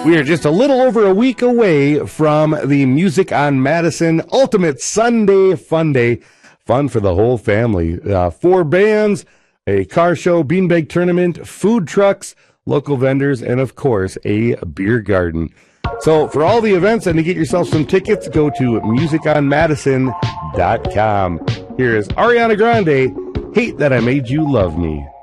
We are just a little over a week away from the Music on Madison Ultimate Sunday Fun Day. Fun for the whole family. 4 bands, a car show, beanbag tournament, food trucks, local vendors, and of course, a beer garden. So for all the events and to get yourself some tickets, go to musiconmadison.com. Here is Ariana Grande, Hate That I Made You Love Me.